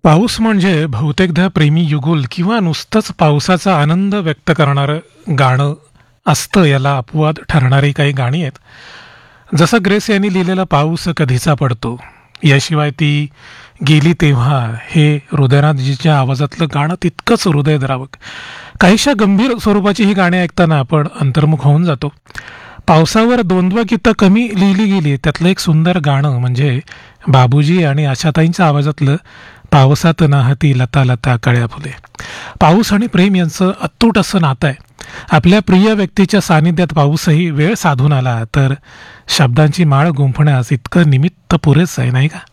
पाऊस म्हणजे बहुतेकदा प्रेमी युगुल किंवा नुसतंच पावसाचा आनंद व्यक्त करणारं गाणं असतं. याला अपवाद ठरणारी काही गाणी आहेत. जसं ग्रेस यांनी लिहिलेला पाऊस कधीचा पडतो, याशिवाय ती गेली तेव्हा, हे हृदयनाथजीच्या आवाजातलं गाणं तितकंच हृदयद्रावक. काहीशा गंभीर स्वरूपाची ही गाणी ऐकताना आपण अंतर्मुख होऊन जातो. पावसावर द्वंद्व गीतं कमी लिहिली गेली, त्यातलं एक सुंदर गाणं म्हणजे बाबूजी आणि आशाताईंच्या आवाजातलं पावसात नाहती लता लता कळ्या फुले. पाऊस आणि प्रेम यांचं अतूट असं नातं आहे. आपल्या प्रिय व्यक्तीच्या सानिध्यात पाऊसही वेळ साधून आला तर शब्दांची माळ गुंफण्यास इतकं निमित्त पुरेच आहे, नाही का?